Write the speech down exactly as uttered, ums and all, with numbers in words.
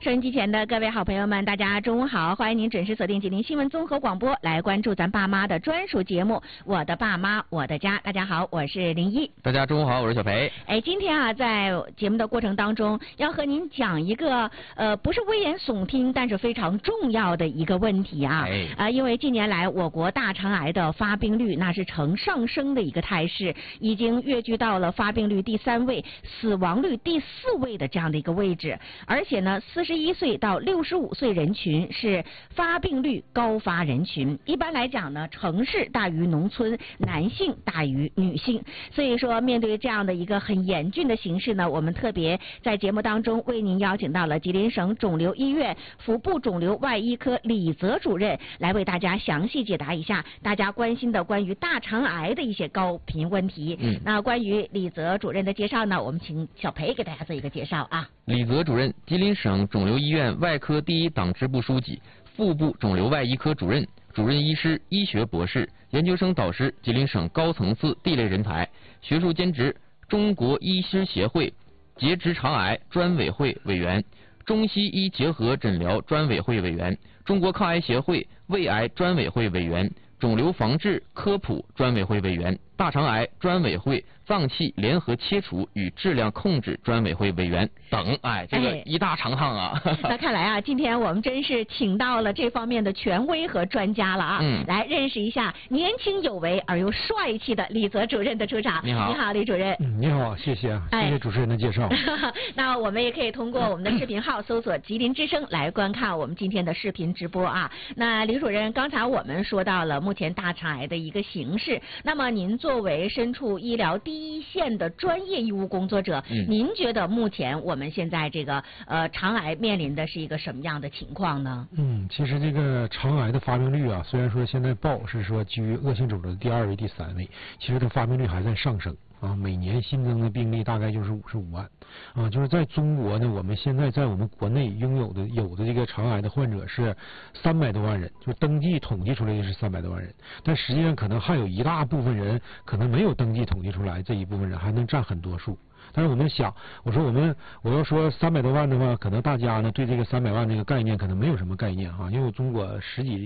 收音机前的各位好朋友们，大家中午好！欢迎您准时锁定吉林新闻综合广播，来关注咱爸妈的专属节目《我的爸妈我的家》。大家好，我是林一。 大家中午好，我是小培。 哎，今天啊，在节目的过程当中，要和您讲一个呃，不是危言耸听，但是非常重要的一个问题啊。 哎。 啊、呃，因为近年来我国大肠癌的发病率那是呈上升的一个态势，已经跃居到了发病率第三位、死亡率第四位的这样的一个位置。而且呢，四十一岁到六十五岁人群是发病率高发人群。一般来讲呢，城市大于农村，男性大于女性。所以说，面对这样的一个很严峻的形势呢，我们特别在节目当中为您邀请到了吉林省肿瘤医院腹部肿瘤外医科李泽主任，来为大家详细解答一下大家关心的关于大肠癌的一些高频问题。 嗯， 那关于李泽主任的介绍呢，我们请小培给大家做一个介绍啊。 李泽主任，吉林省肿瘤医院外科第一党支部书记，腹部肿瘤外医科主任，主任医师、医学博士、研究生导师，吉林省高层次地类人才，学术兼职中国医师协会结直肠癌专委会委员，中西医结合诊疗专委会委员，中国抗癌协会胃癌专委会委员，肿瘤防治科普专委会委员，大肠癌专委会脏器联合切除与质量控制专委会委员等。哎，这个一大长趟啊。 哎、那看来啊，今天我们真是请到了这方面的权威和专家了啊。 嗯， 来认识一下年轻有为而又帅气的李泽主任的出场。 你好， 你好，李主任。 嗯，你好，谢谢啊，谢谢主持人的介绍。 哎、那我们也可以通过我们的视频号搜索“吉林之声”来观看我们今天的视频直播啊。那李主任，刚才我们说到了目前大肠癌的一个形势，那么您作为身处医疗第一线的专业医务工作者， 嗯， 您觉得目前我们现在这个呃肠癌面临的是一个什么样的情况呢？ 嗯，其实这个肠癌的发病率啊，虽然说现在报是说居于恶性肿瘤的第二位、第三位，其实它发病率还在上升啊，每年新增的病例大概就是五十五万啊，就是在中国呢，我们现在在我们国内拥有的有的这个肠癌的患者是三百多万人，就登记统计出来的是三百多万人，但实际上可能还有一大部分人可能没有登记统计出来，这一部分人还能占很多数。但是我们想，我说我们我要说三百多万的话，可能大家呢对这个三百万这个概念可能没有什么概念哈，因为中国十几